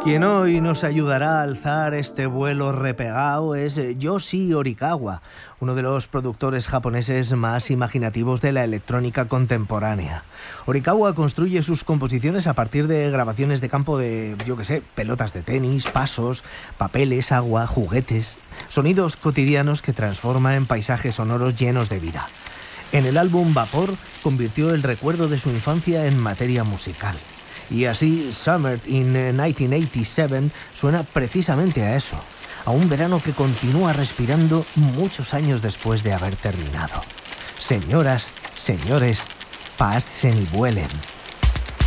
Quien hoy nos ayudará a alzar este vuelo repegado es Yoshi Horikawa, uno de los productores japoneses más imaginativos de la electrónica contemporánea. Horikawa construye sus composiciones a partir de grabaciones de campo de, pelotas de tenis, pasos, papeles, agua, juguetes, sonidos cotidianos que transforma en paisajes sonoros llenos de vida. En el álbum Vapor convirtió el recuerdo de su infancia en materia musical. Y así, Summer in 1987 suena precisamente a eso, a un verano que continúa respirando muchos años después de haber terminado. Señoras, señores, pasen y vuelen.